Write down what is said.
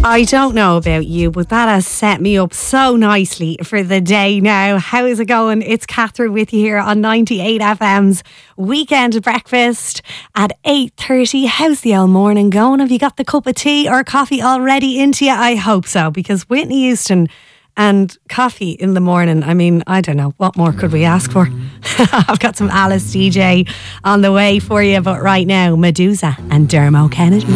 I don't know about you, but that has set me up so nicely for the day now. How is it going? It's Catherine with you here on 98 FM's Weekend Breakfast at 8:30. How's the old morning going? Have you got the cup of tea or coffee already into you? I hope so, because Whitney Houston and coffee in the morning, I mean, I don't know, what more could we ask for? I've got some Alice DJ on the way for you, but right now, Medusa and Dermot Kennedy.